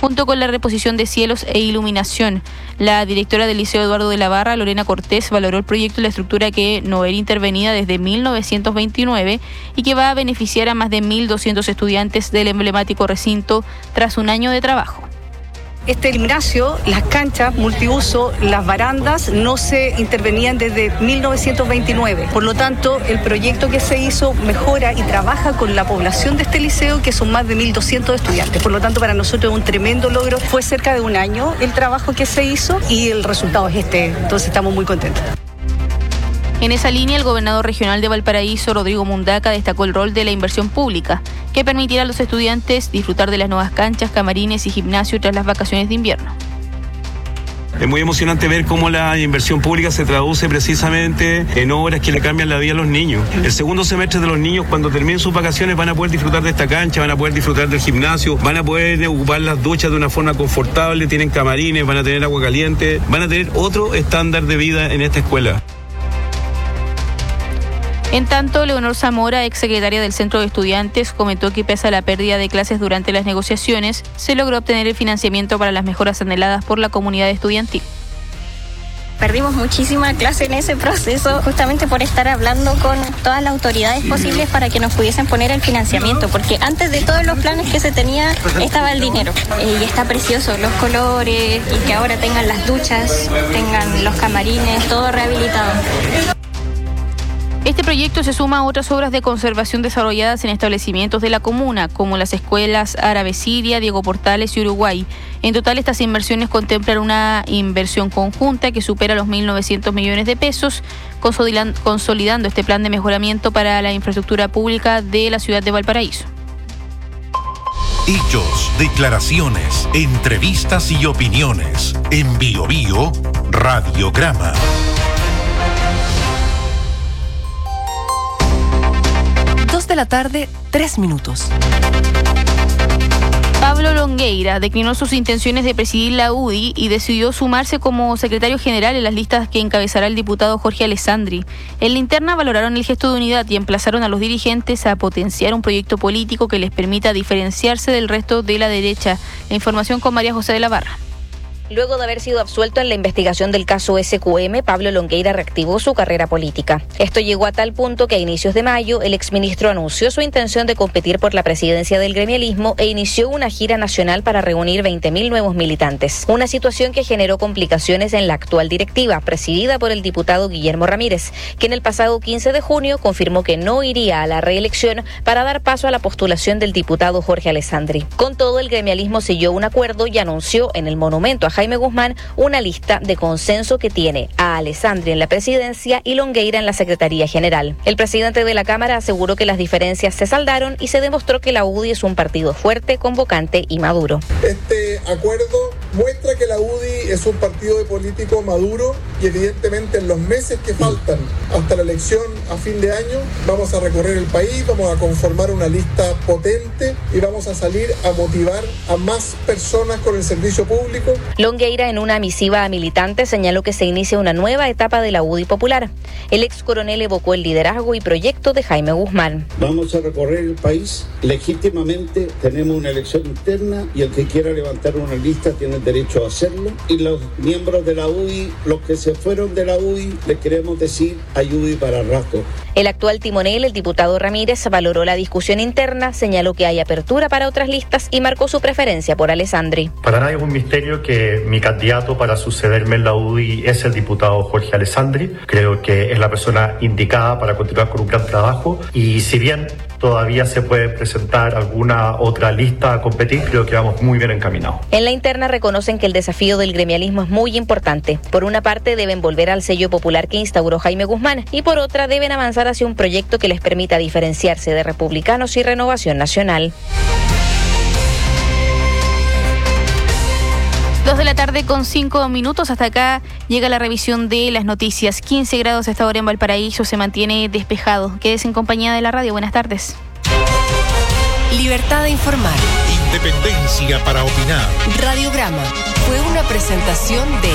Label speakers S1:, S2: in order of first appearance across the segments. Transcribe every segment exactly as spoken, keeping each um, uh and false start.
S1: junto con la reposición de cielos e iluminación. La directora del Liceo Eduardo de la Barra, Lorena Cortés, valoró el proyecto y la estructura que no era intervenida desde mil novecientos veintinueve y que va a beneficiar a más de mil doscientos estudiantes del emblemático recinto tras un año de trabajo.
S2: Este gimnasio, las canchas multiuso, las barandas no se intervenían desde mil novecientos veintinueve. Por lo tanto, el proyecto que se hizo mejora y trabaja con la población de este liceo, que son más de mil doscientos estudiantes. Por lo tanto, para nosotros es un tremendo logro. Fue cerca de un año el trabajo que se hizo y el resultado es este. Entonces estamos muy contentos.
S1: En esa línea, el gobernador regional de Valparaíso, Rodrigo Mundaca, destacó el rol de la inversión pública, que permitirá a los estudiantes disfrutar de las nuevas canchas, camarines y gimnasio tras las vacaciones de invierno.
S3: Es muy emocionante ver cómo la inversión pública se traduce precisamente en obras que le cambian la vida a los niños. El segundo semestre de los niños, cuando terminen sus vacaciones, van a poder disfrutar de esta cancha, van a poder disfrutar del gimnasio, van a poder ocupar las duchas de una forma confortable, tienen camarines, van a tener agua caliente, van a tener otro estándar de vida en esta escuela.
S1: En tanto, Leonor Zamora, exsecretaria del Centro de Estudiantes, comentó que pese a la pérdida de clases durante las negociaciones, se logró obtener el financiamiento para las mejoras anheladas por la comunidad estudiantil.
S4: Perdimos muchísima clase en ese proceso, justamente por estar hablando con todas las autoridades posibles para que nos pudiesen poner el financiamiento, porque antes de todos los planes que se tenía estaba el dinero. Eh, y está precioso, los colores, y que ahora tengan las duchas, tengan los camarines, todo rehabilitado.
S1: Este proyecto se suma a otras obras de conservación desarrolladas en establecimientos de la comuna, como las escuelas Árabe Siria, Diego Portales y Uruguay. En total, estas inversiones contemplan una inversión conjunta que supera los mil novecientos millones de pesos, consolidando este plan de mejoramiento para la infraestructura pública de la ciudad de Valparaíso.
S5: Hechos, declaraciones, entrevistas y opiniones. En Bio Bio, Radiograma.
S6: Dos de la tarde, tres minutos.
S1: Pablo Longueira declinó sus intenciones de presidir la U D I y decidió sumarse como secretario general en las listas que encabezará el diputado Jorge Alessandri. En la interna valoraron el gesto de unidad y emplazaron a los dirigentes a potenciar un proyecto político que les permita diferenciarse del resto de la derecha. La información con María José de la Barra.
S7: Luego de haber sido absuelto en la investigación del caso ese cu eme, Pablo Longueira reactivó su carrera política. Esto llegó a tal punto que a inicios de mayo el exministro anunció su intención de competir por la presidencia del gremialismo e inició una gira nacional para reunir veinte mil nuevos militantes. Una situación que generó complicaciones en la actual directiva, presidida por el diputado Guillermo Ramírez, quien el pasado quince de junio confirmó que no iría a la reelección para dar paso a la postulación del diputado Jorge Alessandri. Con todo, el gremialismo selló un acuerdo y anunció en el monumento a Jaime Guzmán una lista de consenso que tiene a Alessandri en la presidencia y Longueira en la secretaría general. El presidente de la Cámara aseguró que las diferencias se saldaron y se demostró que la U D I es un partido fuerte, convocante y maduro.
S8: Este acuerdo muestra que la U D I es un partido de político maduro y evidentemente en los meses que faltan hasta la elección a fin de año vamos a recorrer el país, vamos a conformar una lista potente y vamos a salir a motivar a más personas con el servicio público.
S7: Longueira, en una misiva a militantes, señaló que se inicia una nueva etapa de la U D I popular. El ex coronel evocó el liderazgo y proyecto de Jaime Guzmán.
S9: Vamos a recorrer el país legítimamente, tenemos una elección interna y el que quiera levantar una lista tiene el derecho a hacerlo. Y los miembros de la U D I, los que se fueron de la U D I, les queremos decir, hay U D I para rato.
S7: El actual timonel, el diputado Ramírez, valoró la discusión interna, señaló que hay apertura para otras listas y marcó su preferencia por Alessandri.
S10: Para nadie es un misterio que mi candidato para sucederme en la U D I es el diputado Jorge Alessandri. Creo que es la persona indicada para continuar con un gran trabajo y si bien todavía se puede presentar alguna otra lista a competir, creo que vamos muy bien encaminados.
S7: En la interna reconocen que el desafío del gremialismo es muy importante. Por una parte deben volver al sello popular que instauró Jaime Guzmán y por otra deben avanzar hacia un proyecto que les permita diferenciarse de Republicanos y Renovación Nacional.
S1: Dos de la tarde con cinco minutos. Hasta acá llega la revisión de las noticias. quince grados a esta hora en Valparaíso, se mantiene despejado. Quédese en compañía de la radio. Buenas tardes.
S6: Libertad de informar.
S5: Independencia para opinar.
S6: Radiograma fue una presentación de...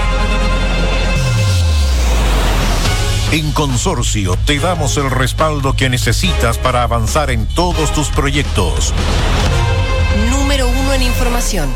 S5: En Consorcio te damos el respaldo que necesitas para avanzar en todos tus proyectos.
S6: Número uno en información.